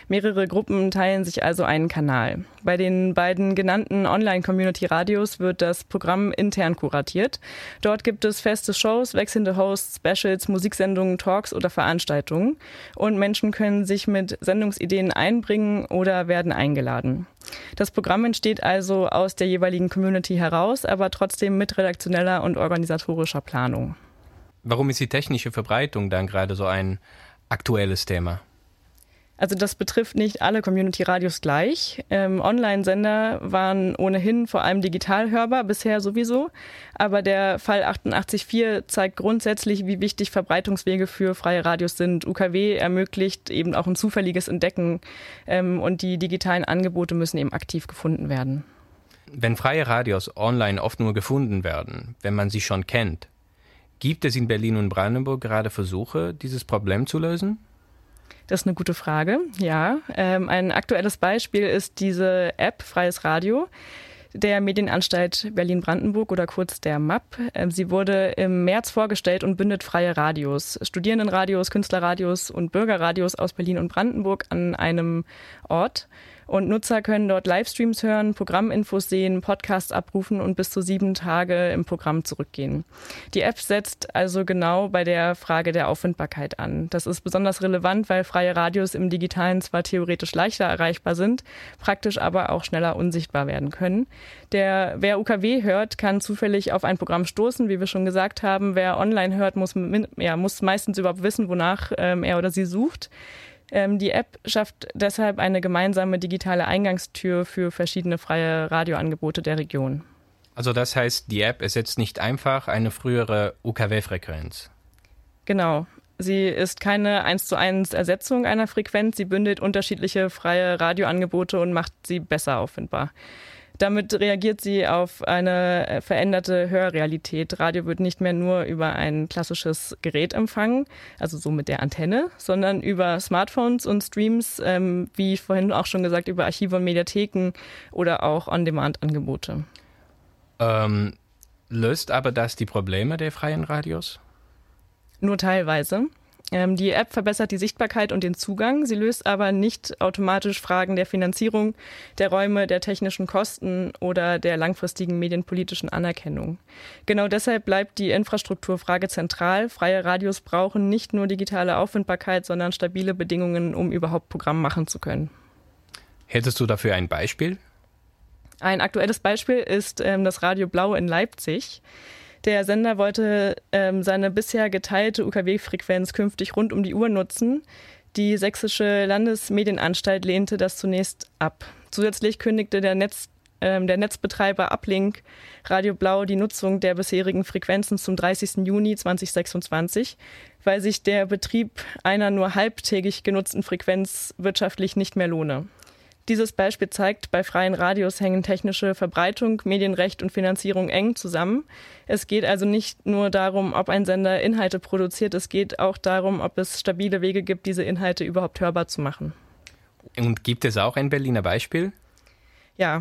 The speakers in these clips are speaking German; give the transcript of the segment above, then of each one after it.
Mehrere Gruppen teilen sich also einen Kanal. Bei den beiden genannten Online-Community-Radios wird das Programm intern kuratiert. Dort gibt es feste Shows, wechselnde Hosts, Specials, Musiksendungen, Talks oder Veranstaltungen. Und Menschen können sich mit Sendungsideen einbringen oder werden eingeladen. Das Programm entsteht also aus der jeweiligen Community heraus, aber trotzdem mit redaktioneller und organisatorischer Planung. Warum ist die technische Verbreitung dann gerade so ein aktuelles Thema? Also das betrifft nicht alle Community-Radios gleich. Online-Sender waren ohnehin vor allem digital hörbar, bisher sowieso. Aber der Fall 88.4 zeigt grundsätzlich, wie wichtig Verbreitungswege für freie Radios sind. UKW ermöglicht eben auch ein zufälliges Entdecken und die digitalen Angebote müssen eben aktiv gefunden werden. Wenn freie Radios online oft nur gefunden werden, wenn man sie schon kennt, gibt es in Berlin und Brandenburg gerade Versuche, dieses Problem zu lösen? Das ist eine gute Frage, ja. Ein aktuelles Beispiel ist diese App Freies Radio der Medienanstalt Berlin-Brandenburg oder kurz der MAP. Sie wurde im März vorgestellt und bündet freie Radios, Studierendenradios, Künstlerradios und Bürgerradios aus Berlin und Brandenburg an einem Ort. Und Nutzer können dort Livestreams hören, Programminfos sehen, Podcasts abrufen und bis zu 7 Tage im Programm zurückgehen. Die App setzt also genau bei der Frage der Auffindbarkeit an. Das ist besonders relevant, weil freie Radios im Digitalen zwar theoretisch leichter erreichbar sind, praktisch aber auch schneller unsichtbar werden können. Wer UKW hört, kann zufällig auf ein Programm stoßen, wie wir schon gesagt haben. Wer online hört, muss meistens überhaupt wissen, wonach er oder sie sucht. Die App schafft deshalb eine gemeinsame digitale Eingangstür für verschiedene freie Radioangebote der Region. Also das heißt, die App ersetzt nicht einfach eine frühere UKW-Frequenz? Genau. Sie ist keine 1:1 Ersetzung einer Frequenz. Sie bündelt unterschiedliche freie Radioangebote und macht sie besser auffindbar. Damit reagiert sie auf eine veränderte Hörrealität. Radio wird nicht mehr nur über ein klassisches Gerät empfangen, also so mit der Antenne, sondern über Smartphones und Streams, wie vorhin auch schon gesagt, über Archive und Mediatheken oder auch On-Demand-Angebote. Löst aber das die Probleme der freien Radios? Nur teilweise. Die App verbessert die Sichtbarkeit und den Zugang. Sie löst aber nicht automatisch Fragen der Finanzierung, der Räume, der technischen Kosten oder der langfristigen medienpolitischen Anerkennung. Genau deshalb bleibt die Infrastrukturfrage zentral. Freie Radios brauchen nicht nur digitale Auffindbarkeit, sondern stabile Bedingungen, um überhaupt Programm machen zu können. Hättest du dafür ein Beispiel? Ein aktuelles Beispiel ist das Radio Blau in Leipzig. Der Sender wollte seine bisher geteilte UKW-Frequenz künftig rund um die Uhr nutzen. Die Sächsische Landesmedienanstalt lehnte das zunächst ab. Zusätzlich kündigte der Netzbetreiber Uplink Radio Blau die Nutzung der bisherigen Frequenzen zum 30. Juni 2026, weil sich der Betrieb einer nur halbtägig genutzten Frequenz wirtschaftlich nicht mehr lohne. Dieses Beispiel zeigt, bei freien Radios hängen technische Verbreitung, Medienrecht und Finanzierung eng zusammen. Es geht also nicht nur darum, ob ein Sender Inhalte produziert, es geht auch darum, ob es stabile Wege gibt, diese Inhalte überhaupt hörbar zu machen. Und gibt es auch ein Berliner Beispiel? Ja,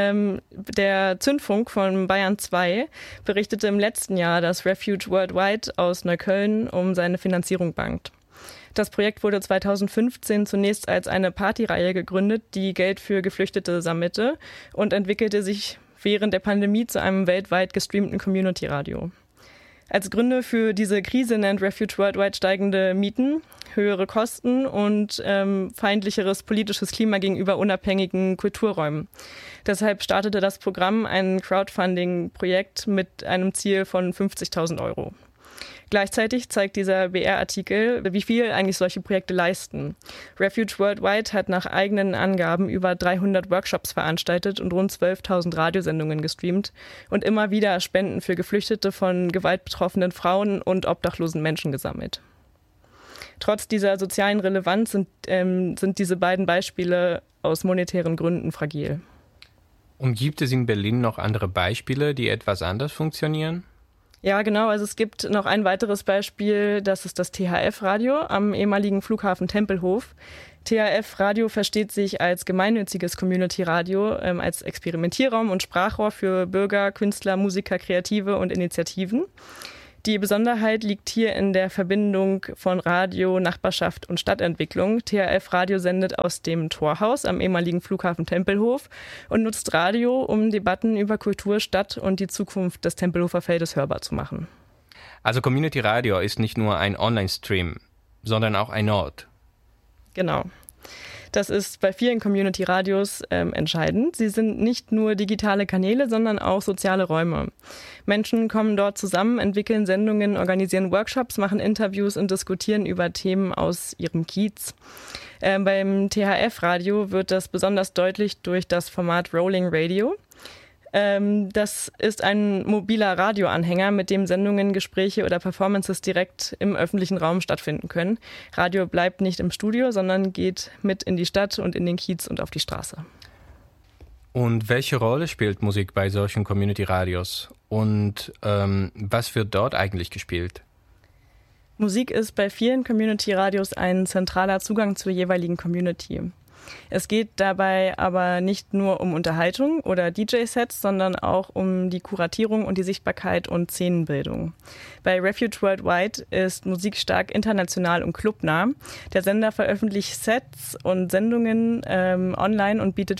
der Zündfunk von Bayern 2 berichtete im letzten Jahr, dass Refuge Worldwide aus Neukölln um seine Finanzierung bangt. Das Projekt wurde 2015 zunächst als eine Partyreihe gegründet, die Geld für Geflüchtete sammelte und entwickelte sich während der Pandemie zu einem weltweit gestreamten Community-Radio. Als Gründe für diese Krise nennt Refuge Worldwide steigende Mieten, höhere Kosten und feindlicheres politisches Klima gegenüber unabhängigen Kulturräumen. Deshalb startete das Programm ein Crowdfunding-Projekt mit einem Ziel von 50.000 €. Gleichzeitig zeigt dieser BR-Artikel, wie viel eigentlich solche Projekte leisten. Refuge Worldwide hat nach eigenen Angaben über 300 Workshops veranstaltet und rund 12.000 Radiosendungen gestreamt und immer wieder Spenden für Geflüchtete von gewaltbetroffenen Frauen und obdachlosen Menschen gesammelt. Trotz dieser sozialen Relevanz sind diese beiden Beispiele aus monetären Gründen fragil. Und gibt es in Berlin noch andere Beispiele, die etwas anders funktionieren? Ja, genau. Also es gibt noch ein weiteres Beispiel, das ist das THF-Radio am ehemaligen Flughafen Tempelhof. THF-Radio versteht sich als gemeinnütziges Community-Radio, als Experimentierraum und Sprachrohr für Bürger, Künstler, Musiker, Kreative und Initiativen. Die Besonderheit liegt hier in der Verbindung von Radio, Nachbarschaft und Stadtentwicklung. THF Radio sendet aus dem Torhaus am ehemaligen Flughafen Tempelhof und nutzt Radio, um Debatten über Kultur, Stadt und die Zukunft des Tempelhofer Feldes hörbar zu machen. Also Community Radio ist nicht nur ein Online-Stream, sondern auch ein Ort. Genau. Das ist bei vielen Community-Radios entscheidend. Sie sind nicht nur digitale Kanäle, sondern auch soziale Räume. Menschen kommen dort zusammen, entwickeln Sendungen, organisieren Workshops, machen Interviews und diskutieren über Themen aus ihrem Kiez. Beim THF-Radio wird das besonders deutlich durch das Format Rolling Radio. Das ist ein mobiler Radioanhänger, mit dem Sendungen, Gespräche oder Performances direkt im öffentlichen Raum stattfinden können. Radio bleibt nicht im Studio, sondern geht mit in die Stadt und in den Kiez und auf die Straße. Und welche Rolle spielt Musik bei solchen Community-Radios? Und was wird dort eigentlich gespielt? Musik ist bei vielen Community-Radios ein zentraler Zugang zur jeweiligen Community. Es geht dabei aber nicht nur um Unterhaltung oder DJ-Sets, sondern auch um die Kuratierung und die Sichtbarkeit und Szenenbildung. Bei Refuge Worldwide ist Musik stark international und clubnah. Der Sender veröffentlicht Sets und Sendungen online und bietet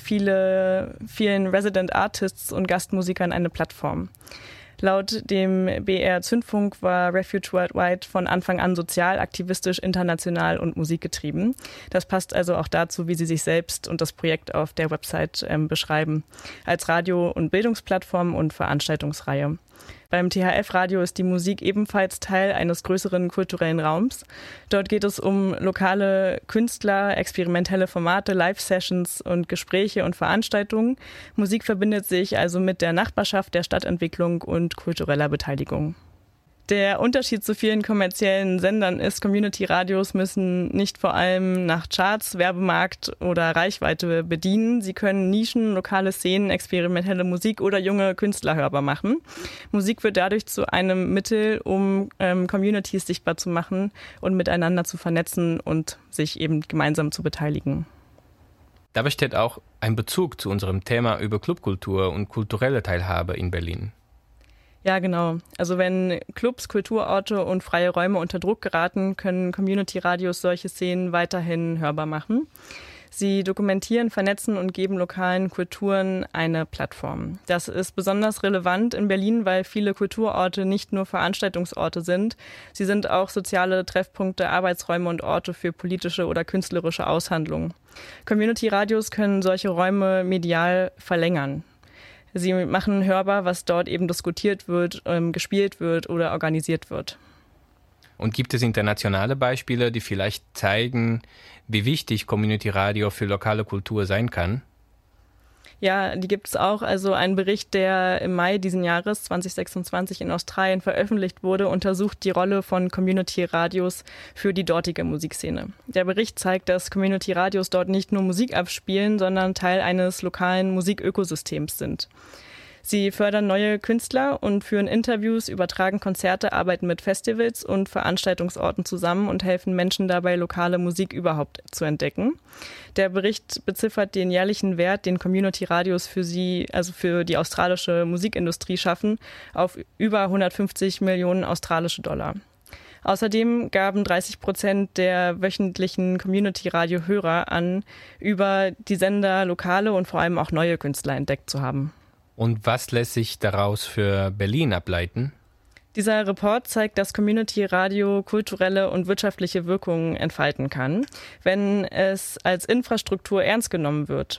vielen Resident Artists und Gastmusikern eine Plattform. Laut dem BR Zündfunk war Refuge Worldwide von Anfang an sozial, aktivistisch, international und musikgetrieben. Das passt also auch dazu, wie sie sich selbst und das Projekt auf der Website beschreiben, als Radio- und Bildungsplattform und Veranstaltungsreihe. Beim THF-Radio ist die Musik ebenfalls Teil eines größeren kulturellen Raums. Dort geht es um lokale Künstler, experimentelle Formate, Live-Sessions und Gespräche und Veranstaltungen. Musik verbindet sich also mit der Nachbarschaft, der Stadtentwicklung und kultureller Beteiligung. Der Unterschied zu vielen kommerziellen Sendern ist, Community-Radios müssen nicht vor allem nach Charts, Werbemarkt oder Reichweite bedienen. Sie können Nischen, lokale Szenen, experimentelle Musik oder junge Künstler hörbar machen. Musik wird dadurch zu einem Mittel, um Communities sichtbar zu machen und miteinander zu vernetzen und sich eben gemeinsam zu beteiligen. Da besteht auch ein Bezug zu unserem Thema über Clubkultur und kulturelle Teilhabe in Berlin. Ja, genau. Also wenn Clubs, Kulturorte und freie Räume unter Druck geraten, können Community-Radios solche Szenen weiterhin hörbar machen. Sie dokumentieren, vernetzen und geben lokalen Kulturen eine Plattform. Das ist besonders relevant in Berlin, weil viele Kulturorte nicht nur Veranstaltungsorte sind. Sie sind auch soziale Treffpunkte, Arbeitsräume und Orte für politische oder künstlerische Aushandlungen. Community-Radios können solche Räume medial verlängern. Sie machen hörbar, was dort eben diskutiert wird, gespielt wird oder organisiert wird. Und gibt es internationale Beispiele, die vielleicht zeigen, wie wichtig Community Radio für lokale Kultur sein kann? Ja, die gibt es auch. Also ein Bericht, der im Mai diesen Jahres 2026 in Australien veröffentlicht wurde, untersucht die Rolle von Community-Radios für die dortige Musikszene. Der Bericht zeigt, dass Community-Radios dort nicht nur Musik abspielen, sondern Teil eines lokalen Musikökosystems sind. Sie fördern neue Künstler und führen Interviews, übertragen Konzerte, arbeiten mit Festivals und Veranstaltungsorten zusammen und helfen Menschen dabei, lokale Musik überhaupt zu entdecken. Der Bericht beziffert den jährlichen Wert, den Community-Radios für die australische Musikindustrie schaffen, auf über 150 Millionen australische Dollar. Außerdem gaben 30% der wöchentlichen Community-Radio-Hörer an, über die Sender lokale und vor allem auch neue Künstler entdeckt zu haben. Und was lässt sich daraus für Berlin ableiten? Dieser Report zeigt, dass Community Radio kulturelle und wirtschaftliche Wirkungen entfalten kann, wenn es als Infrastruktur ernst genommen wird.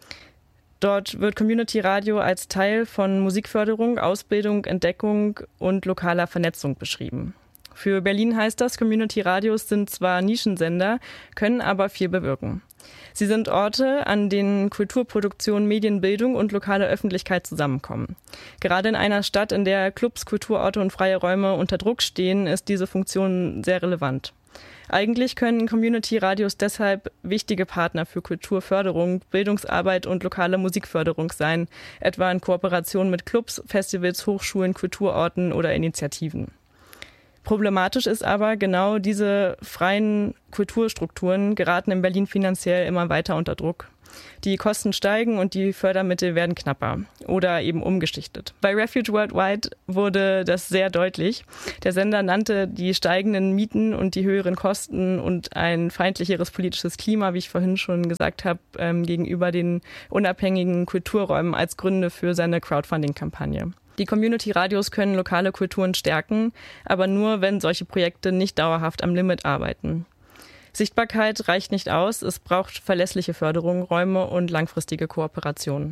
Dort wird Community Radio als Teil von Musikförderung, Ausbildung, Entdeckung und lokaler Vernetzung beschrieben. Für Berlin heißt das, Community Radios sind zwar Nischensender, können aber viel bewirken. Sie sind Orte, an denen Kulturproduktion, Medienbildung und lokale Öffentlichkeit zusammenkommen. Gerade in einer Stadt, in der Clubs, Kulturorte und freie Räume unter Druck stehen, ist diese Funktion sehr relevant. Eigentlich können Community-Radios deshalb wichtige Partner für Kulturförderung, Bildungsarbeit und lokale Musikförderung sein, etwa in Kooperation mit Clubs, Festivals, Hochschulen, Kulturorten oder Initiativen. Problematisch ist aber, genau diese freien Kulturstrukturen geraten in Berlin finanziell immer weiter unter Druck. Die Kosten steigen und die Fördermittel werden knapper oder eben umgeschichtet. Bei Refuge Worldwide wurde das sehr deutlich. Der Sender nannte die steigenden Mieten und die höheren Kosten und ein feindlicheres politisches Klima, wie ich vorhin schon gesagt habe, gegenüber den unabhängigen Kulturräumen als Gründe für seine Crowdfunding-Kampagne. Die Community-Radios können lokale Kulturen stärken, aber nur, wenn solche Projekte nicht dauerhaft am Limit arbeiten. Sichtbarkeit reicht nicht aus, es braucht verlässliche Förderung, Räume und langfristige Kooperationen.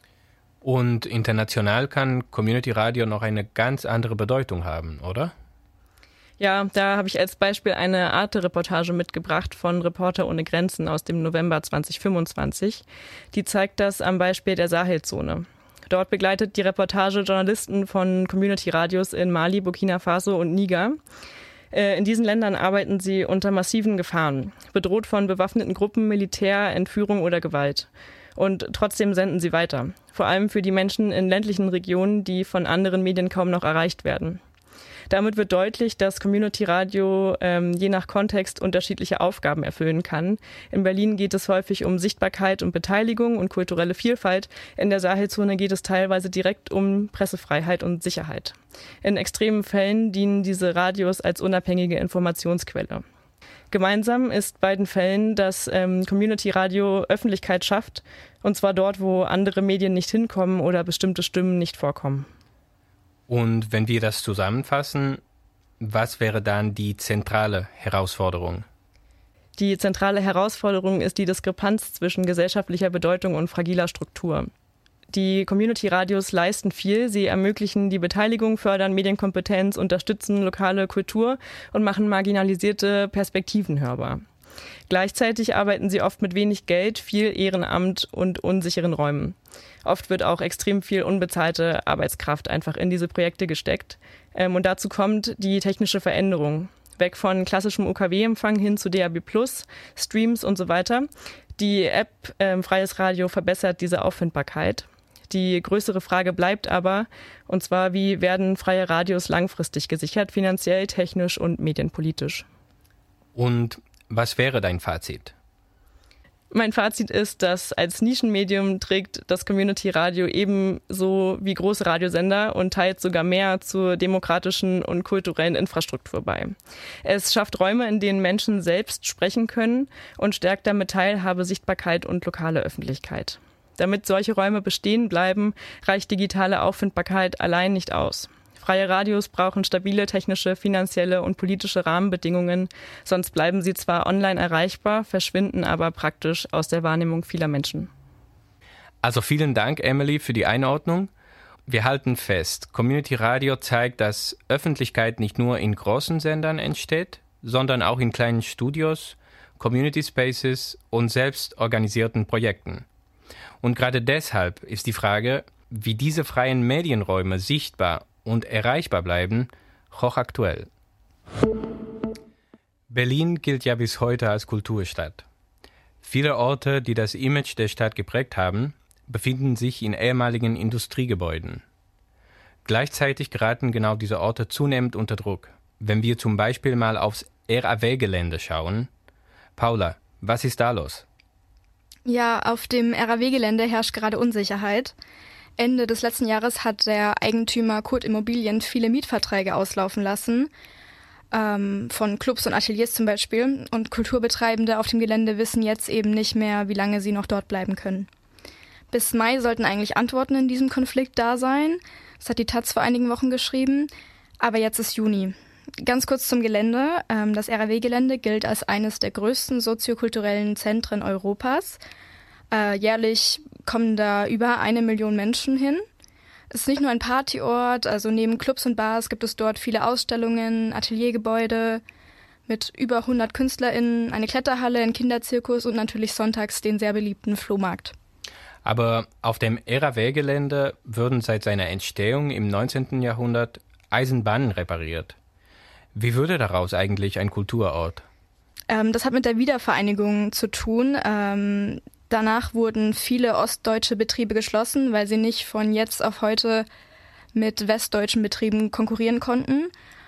Und international kann Community Radio noch eine ganz andere Bedeutung haben, oder? Ja, da habe ich als Beispiel eine Arte-Reportage mitgebracht von Reporter ohne Grenzen aus dem November 2025. Die zeigt das am Beispiel der Sahelzone. Dort begleitet die Reportage Journalisten von Community-Radios in Mali, Burkina Faso und Niger. In diesen Ländern arbeiten sie unter massiven Gefahren, bedroht von bewaffneten Gruppen, Militär, Entführung oder Gewalt. Und trotzdem senden sie weiter, vor allem für die Menschen in ländlichen Regionen, die von anderen Medien kaum noch erreicht werden. Damit wird deutlich, dass Community Radio je nach Kontext unterschiedliche Aufgaben erfüllen kann. In Berlin geht es häufig um Sichtbarkeit und Beteiligung und kulturelle Vielfalt. In der Sahelzone geht es teilweise direkt um Pressefreiheit und Sicherheit. In extremen Fällen dienen diese Radios als unabhängige Informationsquelle. Gemeinsam ist beiden Fällen, dass Community Radio Öffentlichkeit schafft, und zwar dort, wo andere Medien nicht hinkommen oder bestimmte Stimmen nicht vorkommen. Und wenn wir das zusammenfassen, was wäre dann die zentrale Herausforderung? Die zentrale Herausforderung ist die Diskrepanz zwischen gesellschaftlicher Bedeutung und fragiler Struktur. Die Community-Radios leisten viel, sie ermöglichen die Beteiligung, fördern Medienkompetenz, unterstützen lokale Kultur und machen marginalisierte Perspektiven hörbar. Gleichzeitig arbeiten sie oft mit wenig Geld, viel Ehrenamt und unsicheren Räumen. Oft wird auch extrem viel unbezahlte Arbeitskraft einfach in diese Projekte gesteckt. Und dazu kommt die technische Veränderung. Weg von klassischem UKW-Empfang hin zu DAB+, Streams und so weiter. Die App Freies Radio verbessert diese Auffindbarkeit. Die größere Frage bleibt aber, und zwar, wie werden freie Radios langfristig gesichert, finanziell, technisch und medienpolitisch? Und was wäre dein Fazit? Mein Fazit ist, dass als Nischenmedium trägt das Community-Radio ebenso wie große Radiosender und teilt sogar mehr zur demokratischen und kulturellen Infrastruktur bei. Es schafft Räume, in denen Menschen selbst sprechen können und stärkt damit Teilhabe, Sichtbarkeit und lokale Öffentlichkeit. Damit solche Räume bestehen bleiben, reicht digitale Auffindbarkeit allein nicht aus. Freie Radios brauchen stabile technische, finanzielle und politische Rahmenbedingungen, sonst bleiben sie zwar online erreichbar, verschwinden aber praktisch aus der Wahrnehmung vieler Menschen. Also vielen Dank, Emily, für die Einordnung. Wir halten fest, Community Radio zeigt, dass Öffentlichkeit nicht nur in großen Sendern entsteht, sondern auch in kleinen Studios, Community Spaces und selbst organisierten Projekten. Und gerade deshalb ist die Frage, wie diese freien Medienräume sichtbar und erreichbar bleiben, hochaktuell. Berlin gilt ja bis heute als Kulturstadt. Viele Orte, die das Image der Stadt geprägt haben, befinden sich in ehemaligen Industriegebäuden. Gleichzeitig geraten genau diese Orte zunehmend unter Druck. Wenn wir zum Beispiel mal aufs RAW-Gelände schauen. Paula, was ist da los? Ja, auf dem RAW-Gelände herrscht gerade Unsicherheit. Ende des letzten Jahres hat der Eigentümer Kurt Immobilien viele Mietverträge auslaufen lassen, von Clubs und Ateliers zum Beispiel. Und Kulturbetreibende auf dem Gelände wissen jetzt eben nicht mehr, wie lange sie noch dort bleiben können. Bis Mai sollten eigentlich Antworten in diesem Konflikt da sein. Das hat die taz vor einigen Wochen geschrieben. Aber jetzt ist Juni. Ganz kurz zum Gelände. Das RAW-Gelände gilt als eines der größten soziokulturellen Zentren Europas. Jährlich kommen da über 1 Million Menschen hin. Es ist nicht nur ein Partyort, also neben Clubs und Bars gibt es dort viele Ausstellungen, Ateliergebäude mit über 100 KünstlerInnen, eine Kletterhalle, einen Kinderzirkus und natürlich sonntags den sehr beliebten Flohmarkt. Aber auf dem RAW-Gelände würden seit seiner Entstehung im 19. Jahrhundert Eisenbahnen repariert. Wie würde daraus eigentlich ein Kulturort? Das hat mit der Wiedervereinigung zu tun. Danach wurden viele ostdeutsche Betriebe geschlossen, weil sie nicht von jetzt auf heute mit westdeutschen Betrieben konkurrieren konnten.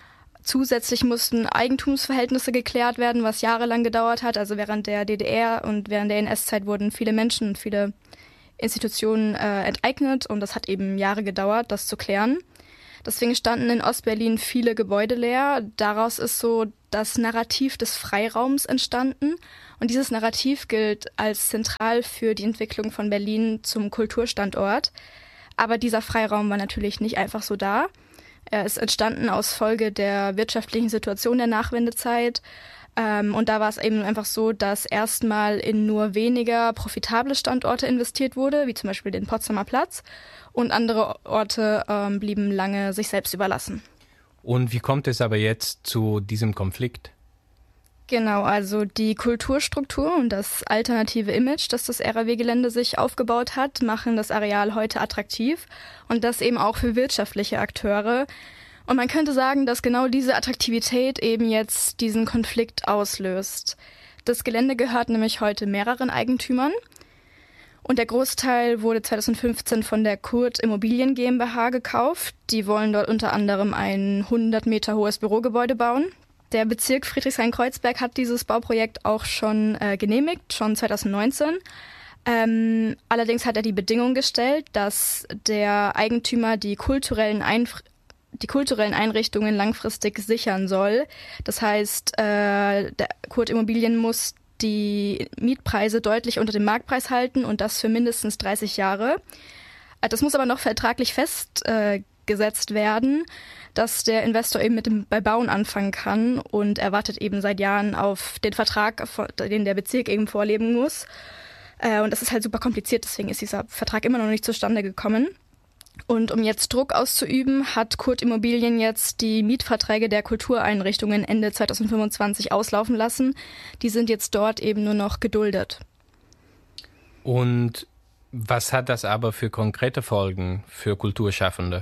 Zusätzlich mussten Eigentumsverhältnisse geklärt werden, was jahrelang gedauert hat. Also während der DDR und während der NS-Zeit wurden viele Menschen und viele Institutionen enteignet und das hat eben Jahre gedauert, das zu klären. Deswegen standen in Ostberlin viele Gebäude leer. Daraus ist so das Narrativ des Freiraums entstanden. Und dieses Narrativ gilt als zentral für die Entwicklung von Berlin zum Kulturstandort. Aber dieser Freiraum war natürlich nicht einfach so da. Er ist entstanden aus Folge der wirtschaftlichen Situation der Nachwendezeit. Und da war es eben einfach so, dass erstmal in nur weniger profitable Standorte investiert wurde, wie zum Beispiel den Potsdamer Platz. Und andere Orte blieben lange sich selbst überlassen. Und wie kommt es aber jetzt zu diesem Konflikt? Genau, also die Kulturstruktur und das alternative Image, das das RAW-Gelände sich aufgebaut hat, machen das Areal heute attraktiv und das eben auch für wirtschaftliche Akteure. Und man könnte sagen, dass genau diese Attraktivität eben jetzt diesen Konflikt auslöst. Das Gelände gehört nämlich heute mehreren Eigentümern und der Großteil wurde 2015 von der Kurt Immobilien GmbH gekauft. Die wollen dort unter anderem ein 100 Meter hohes Bürogebäude bauen. Der Bezirk Friedrichshain-Kreuzberg hat dieses Bauprojekt auch schon genehmigt, schon 2019. Allerdings hat er die Bedingung gestellt, dass der Eigentümer die kulturellen Einrichtungen langfristig sichern soll. Das heißt, der Kurt Immobilien muss die Mietpreise deutlich unter dem Marktpreis halten und das für mindestens 30 Jahre. Das muss aber noch vertraglich festgesetzt werden, dass der Investor eben mit dem Bauen anfangen kann und er wartet eben seit Jahren auf den Vertrag, den der Bezirk eben vorlegen muss. Und das ist halt super kompliziert, deswegen ist dieser Vertrag immer noch nicht zustande gekommen. Und um jetzt Druck auszuüben, hat Kurt Immobilien jetzt die Mietverträge der Kultureinrichtungen Ende 2025 auslaufen lassen. Die sind jetzt dort eben nur noch geduldet. Und was hat das aber für konkrete Folgen für Kulturschaffende?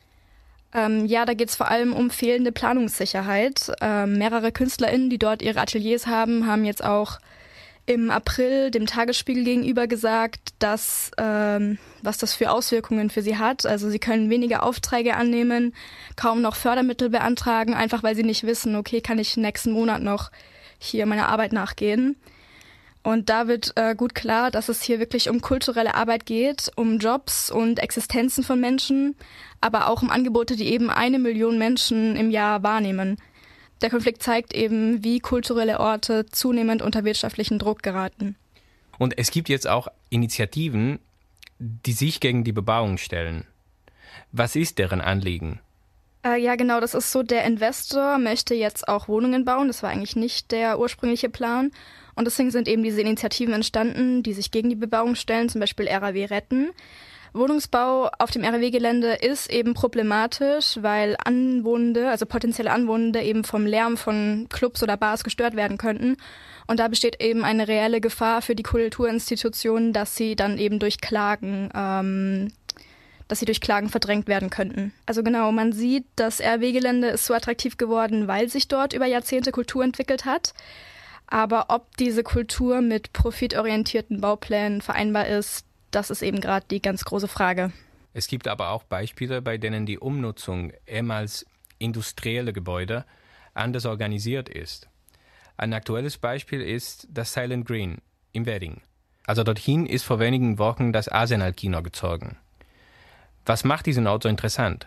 Ja, da geht es vor allem um fehlende Planungssicherheit. Mehrere KünstlerInnen, die dort ihre Ateliers haben jetzt auch im April dem Tagesspiegel gegenüber gesagt, dass was das für Auswirkungen für sie hat. Also sie können weniger Aufträge annehmen, kaum noch Fördermittel beantragen, einfach weil sie nicht wissen, okay, kann ich nächsten Monat noch hier meiner Arbeit nachgehen. Und da wird gut klar, dass es hier wirklich um kulturelle Arbeit geht, um Jobs und Existenzen von Menschen, aber auch um Angebote, die eben 1 Million Menschen im Jahr wahrnehmen. Der Konflikt zeigt eben, wie kulturelle Orte zunehmend unter wirtschaftlichen Druck geraten. Und es gibt jetzt auch Initiativen, die sich gegen die Bebauung stellen. Was ist deren Anliegen? Ja, genau, das ist so, der Investor möchte jetzt auch Wohnungen bauen. Das war eigentlich nicht der ursprüngliche Plan. Und deswegen sind eben diese Initiativen entstanden, die sich gegen die Bebauung stellen, zum Beispiel RAW retten. Wohnungsbau auf dem RAW-Gelände ist eben problematisch, weil Anwohnende, also potenzielle Anwohnende, eben vom Lärm von Clubs oder Bars gestört werden könnten. Und da besteht eben eine reelle Gefahr für die Kulturinstitutionen, dass sie dann eben durch Klagen verdrängt werden könnten. Also genau, man sieht, das RAW-Gelände ist so attraktiv geworden, weil sich dort über Jahrzehnte Kultur entwickelt hat. Aber ob diese Kultur mit profitorientierten Bauplänen vereinbar ist, das ist eben gerade die ganz große Frage. Es gibt aber auch Beispiele, bei denen die Umnutzung ehemals industrielle Gebäude anders organisiert ist. Ein aktuelles Beispiel ist das Silent Green im Wedding. Also dorthin ist vor wenigen Wochen das Arsenal-Kino gezogen. Was macht diesen Ort so interessant?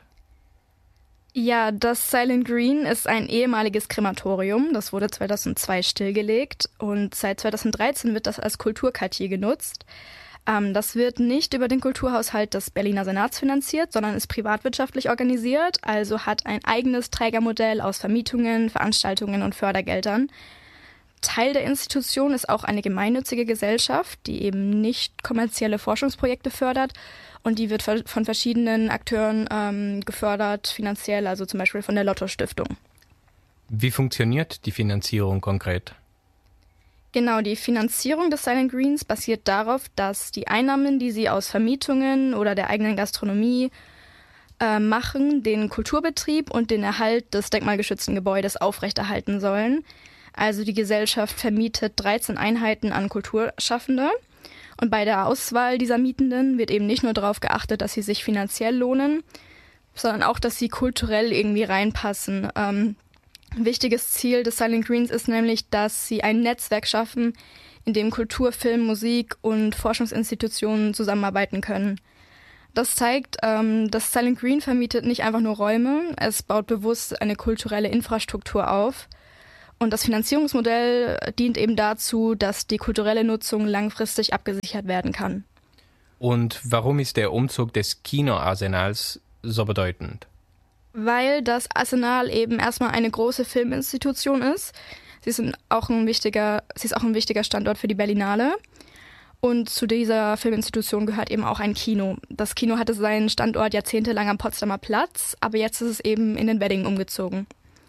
Ja, das Silent Green ist ein ehemaliges Krematorium. Das wurde 2002 stillgelegt und seit 2013 wird das als Kulturquartier genutzt. Das wird nicht über den Kulturhaushalt des Berliner Senats finanziert, sondern ist privatwirtschaftlich organisiert, also hat ein eigenes Trägermodell aus Vermietungen, Veranstaltungen und Fördergeldern. Teil der Institution ist auch eine gemeinnützige Gesellschaft, die eben nicht kommerzielle Forschungsprojekte fördert und die wird von verschiedenen Akteuren gefördert, finanziell, also zum Beispiel von der Lotto-Stiftung. Wie funktioniert die Finanzierung konkret? Genau, die Finanzierung des Silent Greens basiert darauf, dass die Einnahmen, die sie aus Vermietungen oder der eigenen Gastronomie machen, den Kulturbetrieb und den Erhalt des denkmalgeschützten Gebäudes aufrechterhalten sollen. Also die Gesellschaft vermietet 13 Einheiten an Kulturschaffende. Und bei der Auswahl dieser Mietenden wird eben nicht nur darauf geachtet, dass sie sich finanziell lohnen, sondern auch, dass sie kulturell irgendwie reinpassen. Ein wichtiges Ziel des Silent Greens ist nämlich, dass sie ein Netzwerk schaffen, in dem Kultur, Film, Musik und Forschungsinstitutionen zusammenarbeiten können. Das zeigt, dass Silent Green vermietet nicht einfach nur Räume, es baut bewusst eine kulturelle Infrastruktur auf. Und das Finanzierungsmodell dient eben dazu, dass die kulturelle Nutzung langfristig abgesichert werden kann. Und warum ist der Umzug des Kinoarsenals so bedeutend? Weil das Arsenal eben erstmal eine große Filminstitution ist. Sie ist auch ein wichtiger Standort für die Berlinale. Und zu dieser Filminstitution gehört eben auch ein Kino. Das Kino hatte seinen Standort jahrzehntelang am Potsdamer Platz, aber jetzt ist es eben in den Wedding umgezogen.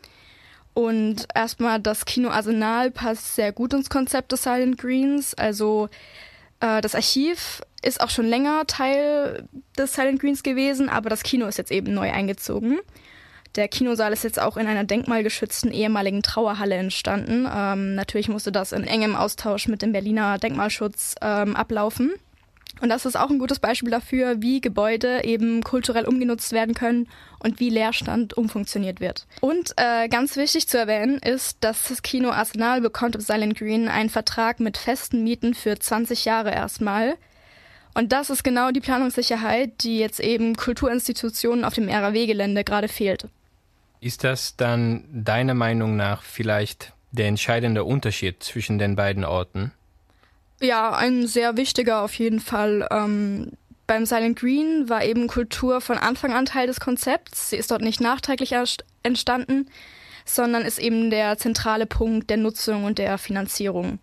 Und erstmal das Kinoarsenal passt sehr gut ins Konzept des Silent Greens. Also das Archiv ist auch schon länger Teil des Silent Greens gewesen, aber das Kino ist jetzt eben neu eingezogen. Der Kinosaal ist jetzt auch in einer denkmalgeschützten ehemaligen Trauerhalle entstanden. Natürlich musste das in engem Austausch mit dem Berliner Denkmalschutz ablaufen. Und das ist auch ein gutes Beispiel dafür, wie Gebäude eben kulturell umgenutzt werden können und wie Leerstand umfunktioniert wird. Und ganz wichtig zu erwähnen ist, dass das Kino Arsenal bekommt im Silent Green einen Vertrag mit festen Mieten für 20 Jahre erstmal. Und das ist genau die Planungssicherheit, die jetzt eben Kulturinstitutionen auf dem RAW-Gelände gerade fehlt. Ist das dann deiner Meinung nach vielleicht der entscheidende Unterschied zwischen den beiden Orten? Ja, ein sehr wichtiger auf jeden Fall. Beim Silent Green war eben Kultur von Anfang an Teil des Konzepts. Sie ist dort nicht nachträglich entstanden, sondern ist eben der zentrale Punkt der Nutzung und der Finanzierung.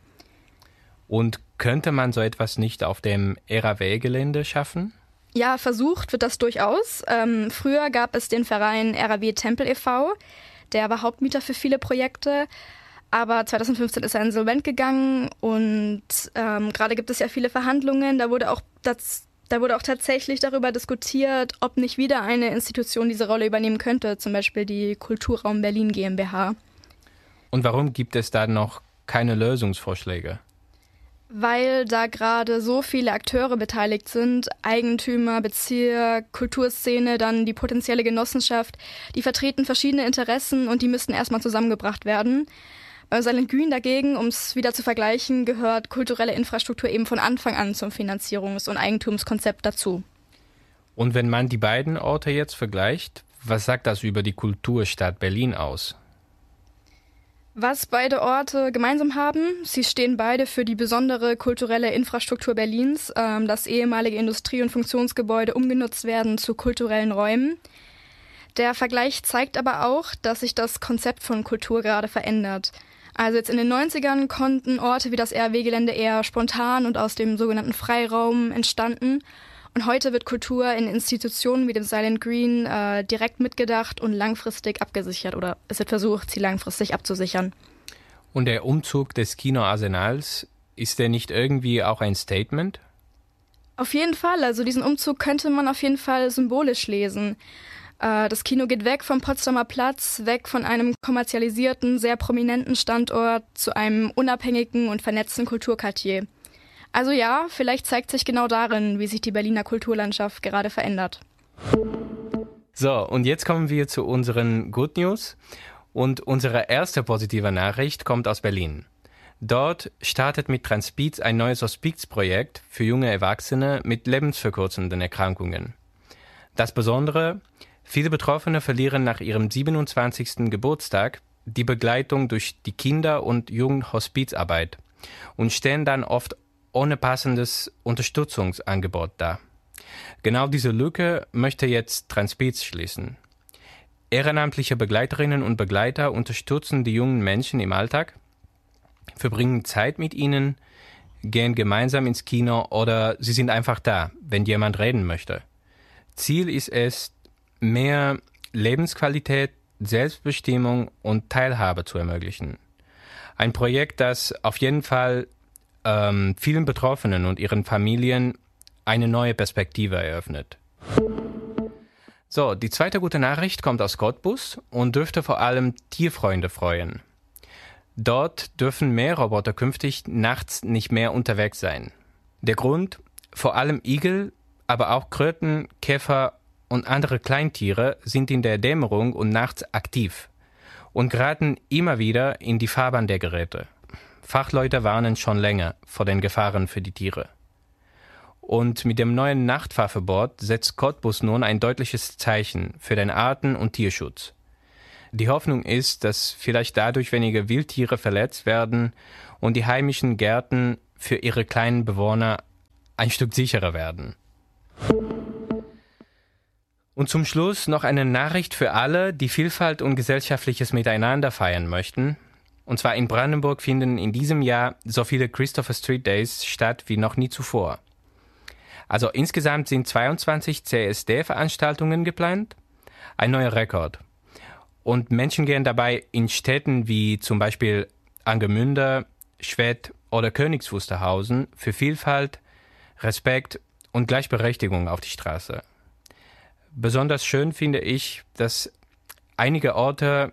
Und könnte man so etwas nicht auf dem RAW-Gelände schaffen? Ja, versucht wird das durchaus. Früher gab es den Verein RAW Tempel e.V., der war Hauptmieter für viele Projekte. Aber 2015 ist er insolvent gegangen und gerade gibt es ja viele Verhandlungen. Da wurde auch tatsächlich darüber diskutiert, ob nicht wieder eine Institution diese Rolle übernehmen könnte, zum Beispiel die Kulturraum Berlin GmbH. Und warum gibt es da noch keine Lösungsvorschläge? Weil da gerade so viele Akteure beteiligt sind, Eigentümer, Bezirk, Kulturszene, dann die potenzielle Genossenschaft, die vertreten verschiedene Interessen und die müssten erstmal zusammengebracht werden. Bei Silent Green dagegen, um es wieder zu vergleichen, gehört kulturelle Infrastruktur eben von Anfang an zum Finanzierungs- und Eigentumskonzept dazu. Und wenn man die beiden Orte jetzt vergleicht, was sagt das über die Kulturstadt Berlin aus? Was beide Orte gemeinsam haben, sie stehen beide für die besondere kulturelle Infrastruktur Berlins, dass ehemalige Industrie- und Funktionsgebäude umgenutzt werden zu kulturellen Räumen. Der Vergleich zeigt aber auch, dass sich das Konzept von Kultur gerade verändert. Also jetzt in den 90ern konnten Orte wie das RAW-Gelände eher spontan und aus dem sogenannten Freiraum entstanden. Und heute wird Kultur in Institutionen wie dem Silent Green direkt mitgedacht und langfristig abgesichert oder es wird versucht, sie langfristig abzusichern. Und der Umzug des Kinoarsenals, ist der nicht irgendwie auch ein Statement? Auf jeden Fall, also diesen Umzug könnte man auf jeden Fall symbolisch lesen. Das Kino geht weg vom Potsdamer Platz, weg von einem kommerzialisierten, sehr prominenten Standort zu einem unabhängigen und vernetzten Kulturquartier. Also ja, vielleicht zeigt sich genau darin, wie sich die Berliner Kulturlandschaft gerade verändert. So, und jetzt kommen wir zu unseren Good News. Und unsere erste positive Nachricht kommt aus Berlin. Dort startet mit Transpeats ein neues Hospizprojekt für junge Erwachsene mit lebensverkürzenden Erkrankungen. Das Besondere: viele Betroffene verlieren nach ihrem 27. Geburtstag die Begleitung durch die Kinder- und Jugendhospizarbeit und stehen dann oft ohne passendes Unterstützungsangebot da. Genau diese Lücke möchte jetzt Transpeats schließen. Ehrenamtliche Begleiterinnen und Begleiter unterstützen die jungen Menschen im Alltag, verbringen Zeit mit ihnen, gehen gemeinsam ins Kino oder sie sind einfach da, wenn jemand reden möchte. Ziel ist es, mehr Lebensqualität, Selbstbestimmung und Teilhabe zu ermöglichen. Ein Projekt, das auf jeden Fall vielen Betroffenen und ihren Familien eine neue Perspektive eröffnet. So, die zweite gute Nachricht kommt aus Cottbus und dürfte vor allem Tierfreunde freuen. Dort dürfen Mähroboter künftig nachts nicht mehr unterwegs sein. Der Grund: vor allem Igel, aber auch Kröten, Käfer und andere Kleintiere sind in der Dämmerung und nachts aktiv. und geraten immer wieder in die Fahrbahn der Geräte. Fachleute warnen schon länger vor den Gefahren für die Tiere. Und mit dem neuen Nachtfahrverbot setzt Cottbus nun ein deutliches Zeichen für den Arten- und Tierschutz. Die Hoffnung ist, dass vielleicht dadurch weniger Wildtiere verletzt werden und die heimischen Gärten für ihre kleinen Bewohner ein Stück sicherer werden. Und zum Schluss noch eine Nachricht für alle, die Vielfalt und gesellschaftliches Miteinander feiern möchten. Und zwar in Brandenburg finden in diesem Jahr so viele Christopher Street Days statt wie noch nie zuvor. Also insgesamt sind 22 CSD-Veranstaltungen geplant, ein neuer Rekord. Und Menschen gehen dabei in Städten wie zum Beispiel Angermünde, Schwedt oder Königs Wusterhausen für Vielfalt, Respekt und Gleichberechtigung auf die Straße. Besonders schön finde ich, dass einige Orte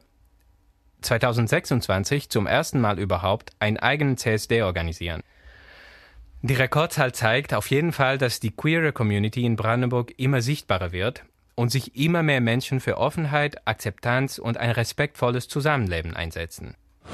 2026 zum ersten Mal überhaupt einen eigenen CSD organisieren. Die Rekordzahl zeigt auf jeden Fall, dass die queere Community in Brandenburg immer sichtbarer wird und sich immer mehr Menschen für Offenheit, Akzeptanz und ein respektvolles Zusammenleben einsetzen.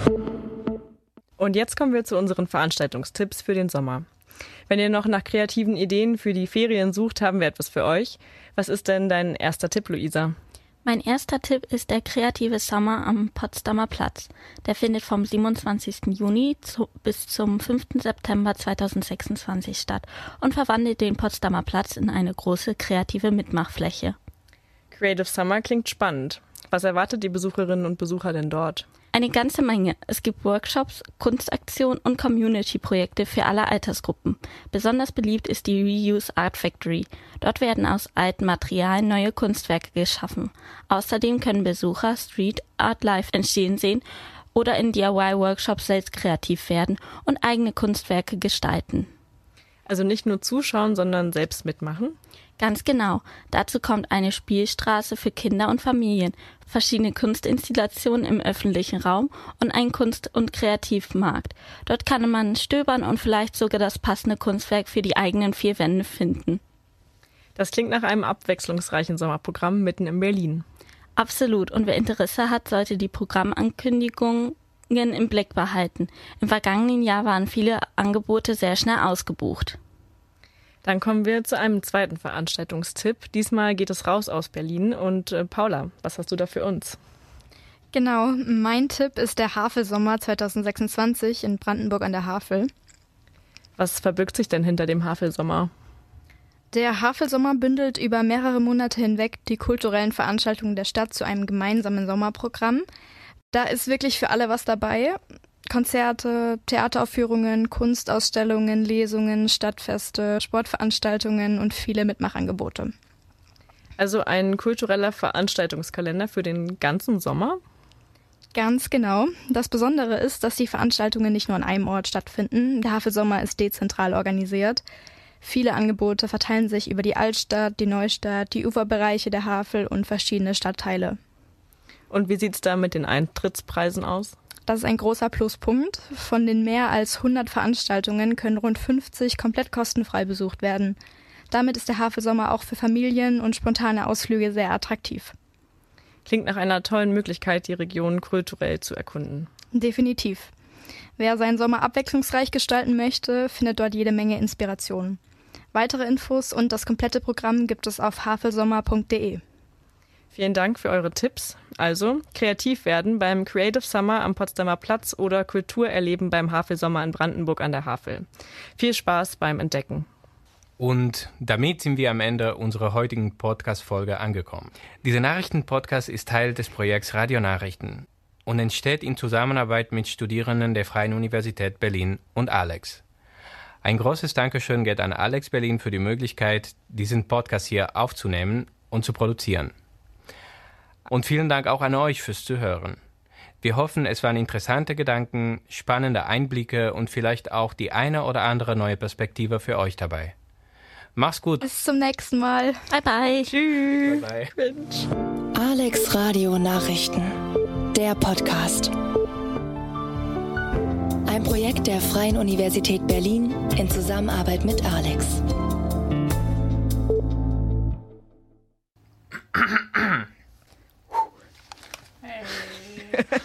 Und jetzt kommen wir zu unseren Veranstaltungstipps für den Sommer. Wenn ihr noch nach kreativen Ideen für die Ferien sucht, haben wir etwas für euch. Was ist denn dein erster Tipp, Luisa? Mein erster Tipp ist der Kreative Sommer am Potsdamer Platz. Der findet vom 27. Juni bis zum 5. September 2026 statt und verwandelt den Potsdamer Platz in eine große kreative Mitmachfläche. Creative Summer klingt spannend. Was erwartet die Besucherinnen und Besucher denn dort? Eine ganze Menge. Es gibt Workshops, Kunstaktionen und Community-Projekte für alle Altersgruppen. Besonders beliebt ist die Reuse Art Factory. Dort werden aus alten Materialien neue Kunstwerke geschaffen. Außerdem können Besucher Street Art live entstehen sehen oder in DIY-Workshops selbst kreativ werden und eigene Kunstwerke gestalten. Also nicht nur zuschauen, sondern selbst mitmachen? Ganz genau. Dazu kommt eine Spielstraße für Kinder und Familien, verschiedene Kunstinstallationen im öffentlichen Raum und ein Kunst- und Kreativmarkt. Dort kann man stöbern und vielleicht sogar das passende Kunstwerk für die eigenen 4 Wände finden. Das klingt nach einem abwechslungsreichen Sommerprogramm mitten in Berlin. Absolut. Und wer Interesse hat, sollte die Programmankündigungen im Blick behalten. Im vergangenen Jahr waren viele Angebote sehr schnell ausgebucht. Dann kommen wir zu einem zweiten Veranstaltungstipp. Diesmal geht es raus aus Berlin. Und Paula, was hast du da für uns? Genau, mein Tipp ist der Havelsommer 2026 in Brandenburg an der Havel. Was verbirgt sich denn hinter dem Havelsommer? Der Havelsommer bündelt über mehrere Monate hinweg die kulturellen Veranstaltungen der Stadt zu einem gemeinsamen Sommerprogramm. Da ist wirklich für alle was dabei. Konzerte, Theateraufführungen, Kunstausstellungen, Lesungen, Stadtfeste, Sportveranstaltungen und viele Mitmachangebote. Also ein kultureller Veranstaltungskalender für den ganzen Sommer? Ganz genau. Das Besondere ist, dass die Veranstaltungen nicht nur an einem Ort stattfinden. Der Havelsommer ist dezentral organisiert. Viele Angebote verteilen sich über die Altstadt, die Neustadt, die Uferbereiche der Havel und verschiedene Stadtteile. Und wie sieht es da mit den Eintrittspreisen aus? Das ist ein großer Pluspunkt. Von den mehr als 100 Veranstaltungen können rund 50 komplett kostenfrei besucht werden. Damit ist der Havelsommer auch für Familien und spontane Ausflüge sehr attraktiv. Klingt nach einer tollen Möglichkeit, die Region kulturell zu erkunden. Definitiv. Wer seinen Sommer abwechslungsreich gestalten möchte, findet dort jede Menge Inspiration. Weitere Infos und das komplette Programm gibt es auf havelsommer.de. Vielen Dank für eure Tipps. Also kreativ werden beim Creative Summer am Potsdamer Platz oder Kultur erleben beim Havelsommer in Brandenburg an der Havel. Viel Spaß beim Entdecken. Und damit sind wir am Ende unserer heutigen Podcast-Folge angekommen. Dieser Nachrichten-Podcast ist Teil des Projekts Radionachrichten und entsteht in Zusammenarbeit mit Studierenden der Freien Universität Berlin und Alex. Ein großes Dankeschön geht an Alex Berlin für die Möglichkeit, diesen Podcast hier aufzunehmen und zu produzieren. Und vielen Dank auch an euch fürs Zuhören. Wir hoffen, es waren interessante Gedanken, spannende Einblicke und vielleicht auch die eine oder andere neue Perspektive für euch dabei. Mach's gut. Bis zum nächsten Mal. Bye bye. Tschüss. Bye bye. Alex Radio Nachrichten. Der Podcast. Ein Projekt der Freien Universität Berlin in Zusammenarbeit mit Alex.